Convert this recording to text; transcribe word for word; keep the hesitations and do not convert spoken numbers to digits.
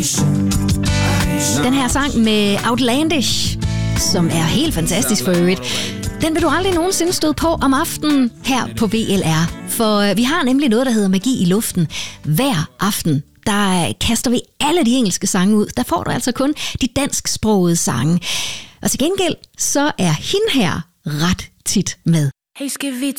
Den her sang med Outlandish, som er helt fantastisk for øvrigt, den vil du aldrig nogensinde støde på om aftenen her på V L R. For vi har nemlig noget, der hedder Magi i luften. Hver aften, der kaster vi alle de engelske sange ud. Der får du altså kun de dansksprogede sange. Og til gengæld, så er hende her ret tit med. Hey, skal vi